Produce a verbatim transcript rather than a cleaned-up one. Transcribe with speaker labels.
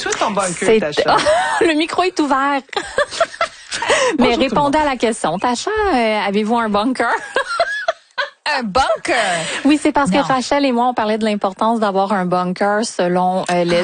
Speaker 1: tu es ton bunker,
Speaker 2: C'est...
Speaker 1: Tacha?
Speaker 2: Le micro est ouvert. Mais
Speaker 1: Bonjour,
Speaker 2: répondez à la question. Tacha, euh, avez-vous un bunker?
Speaker 3: Un bunker?
Speaker 2: Oui, c'est parce
Speaker 3: Non.
Speaker 2: que Rachel et moi, on parlait de l'importance d'avoir un bunker selon euh, les